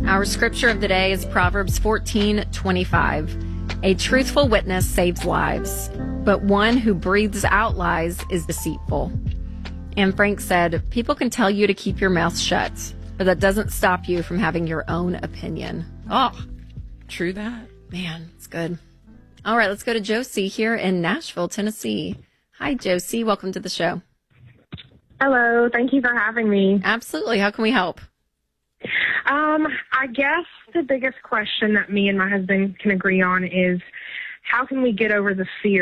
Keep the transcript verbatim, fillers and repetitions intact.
Our scripture of the day is Proverbs fourteen twenty-five. A truthful witness saves lives, but one who breathes out lies is deceitful. And Frank said, people can tell you to keep your mouth shut, but that doesn't stop you from having your own opinion. Oh, true that. Man, it's good. All right, let's go to Josie here in Nashville, Tennessee. Hi, Josie. Welcome to the show. Hello. Thank you for having me. Absolutely. How can we help? Um, I guess the biggest question that me and my husband can agree on is how can we get over the fear